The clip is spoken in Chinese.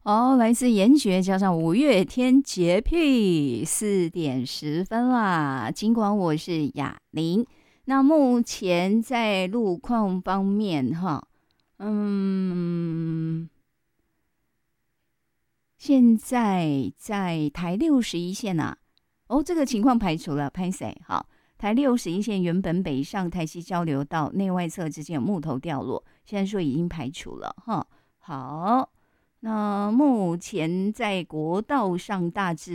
哦，来自严爵加上五月天洁癖4:10啦。尽管我是哑铃，那目前在路况方面哈，嗯，现在在台61线啊，哦，这个情况排除了，拍谁？好，台61线原本北上台西交流道内外侧之间有木头掉落，现在说已经排除了哈。好，那目前在国道上大致